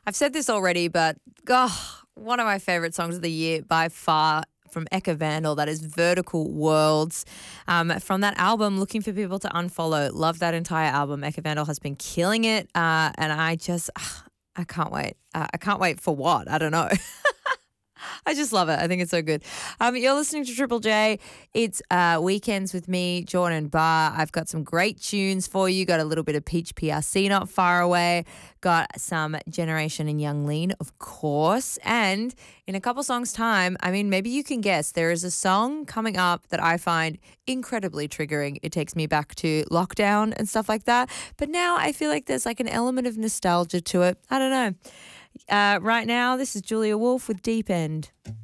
I've said this already, but one of my favorite songs of the year by far from Eka Vandal, that is Vertical Worlds. From that album, Looking for People to Unfollow. Love that entire album. Eka Vandal has been killing it, and I can't wait. I can't wait for what? I don't know. I just love it. I think it's so good. You're listening to Triple J. It's Weekends with me, Jordan Barr. I've got some great tunes for you. Got a little bit of Peach PRC not far away. Got some Generation and Young Lean, of course. And in a couple songs' time, I mean, maybe you can guess, there is a song coming up that I find incredibly triggering. It takes me back to lockdown and stuff like that. But now I feel like there's like an element of nostalgia to it. I don't know. Right now, this is Julia Wolf with Deep End.